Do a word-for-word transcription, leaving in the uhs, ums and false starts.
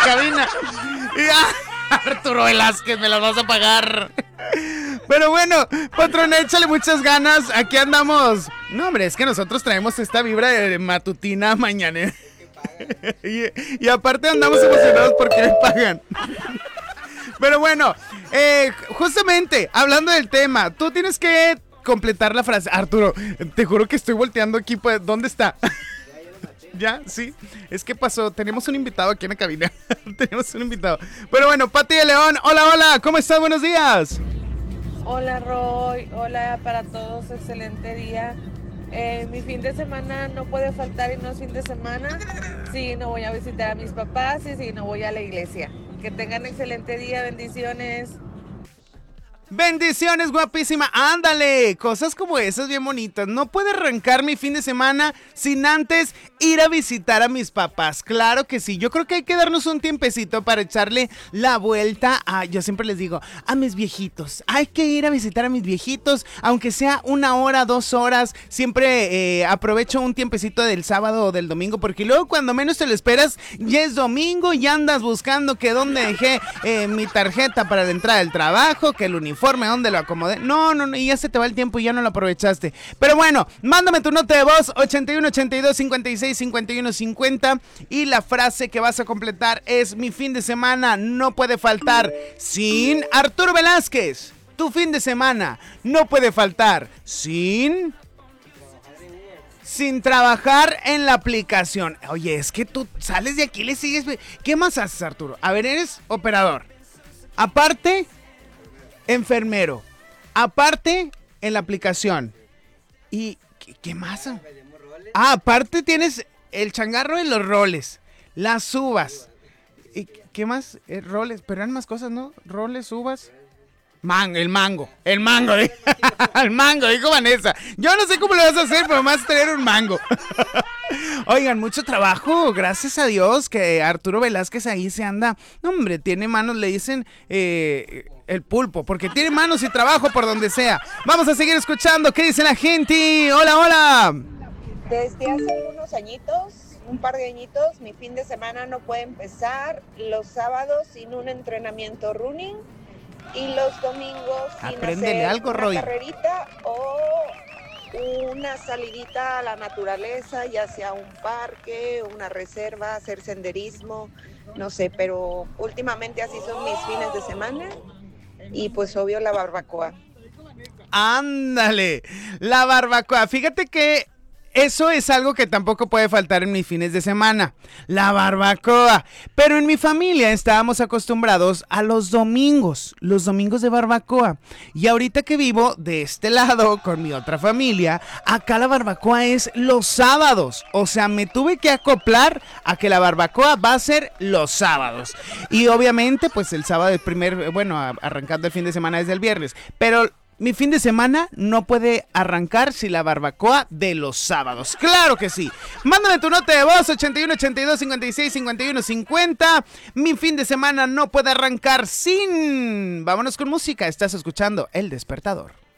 cabina. Y, ah, Arturo Velázquez, me las vas a pagar. Pero bueno, patrón, échale muchas ganas. Aquí andamos. No, hombre, es que nosotros traemos esta vibra de matutina mañana. Y, y aparte andamos emocionados porque me pagan. Pero bueno, eh, justamente hablando del tema, tú tienes que completar la frase. Arturo, te juro que estoy volteando aquí. Pues, ¿dónde está? ¿Ya? Sí. Es que pasó. Tenemos un invitado aquí en la cabina. Tenemos un invitado. Pero bueno, Pati de León. Hola, hola. ¿Cómo estás? Buenos días. Hola, Roy. Hola para todos. Excelente día. Eh, mi fin de semana no puede faltar y no es fin de semana. Sí, no voy a visitar a mis papás y sí, no voy a la iglesia. Que tengan excelente día. Bendiciones. Bendiciones, guapísima. Ándale, cosas como esas bien bonitas. No puedo arrancar mi fin de semana sin antes ir a visitar a mis papás. Claro que sí. Yo creo que hay que darnos un tiempecito para echarle la vuelta a, yo siempre les digo, a mis viejitos. Hay que ir a visitar a mis viejitos, aunque sea una hora, dos horas. Siempre eh, aprovecho un tiempecito del sábado o del domingo, porque luego cuando menos te lo esperas, ya es domingo y andas buscando que dónde dejé eh, mi tarjeta para la entrada del trabajo, que el uniforme ¿dónde lo acomodé? No, no, no, y ya se te va el tiempo y ya no lo aprovechaste. Pero bueno, mándame tu nota de voz ochenta y uno, ochenta y dos, cincuenta y seis, cincuenta y uno, cincuenta y la frase que vas a completar es: mi fin de semana no puede faltar sin Arturo Velázquez. Tu fin de semana no puede faltar sin sin trabajar en la aplicación. Oye, es que tú sales de aquí y le sigues. ¿Qué más haces, Arturo? A ver, eres operador. Aparte, enfermero. Aparte, en la aplicación. ¿Y qué, qué más? Ah, aparte tienes el changarro de los roles. Las uvas. ¿Y qué más? Eh, roles, pero eran más cosas, ¿no? Roles, uvas. Man, el mango. El mango. El mango, dijo Vanessa. Yo no sé cómo lo vas a hacer, pero más tener un mango. Oigan, mucho trabajo, gracias a Dios que Arturo Velázquez ahí se anda. No, hombre, tiene manos, le dicen eh, el pulpo, porque tiene manos y trabajo por donde sea. Vamos a seguir escuchando, ¿qué dice la gente? Hola, hola. Desde hace unos añitos, un par de añitos, mi fin de semana no puede empezar los sábados sin un entrenamiento running y los domingos sin Apréndele hacer algo, una Roy. carrerita o una salidita a la naturaleza, ya sea un parque, una reserva, hacer senderismo, no sé, pero últimamente así son mis fines de semana y pues obvio la barbacoa. Ándale, la barbacoa. Fíjate que eso es algo que tampoco puede faltar en mis fines de semana, la barbacoa. Pero en mi familia estábamos acostumbrados a los domingos, los domingos de barbacoa. Y ahorita que vivo de este lado con mi otra familia, acá la barbacoa es los sábados. O sea, me tuve que acoplar a que la barbacoa va a ser los sábados. Y obviamente, pues el sábado, el primer, bueno, arrancando el fin de semana desde el viernes. Pero mi fin de semana no puede arrancar sin la barbacoa de los sábados. ¡Claro que sí! Mándame tu nota de voz, ochenta y uno, ochenta y dos, cincuenta y seis, cincuenta y uno, cincuenta. Mi fin de semana no puede arrancar sin... Vámonos con música, estás escuchando El Despertador.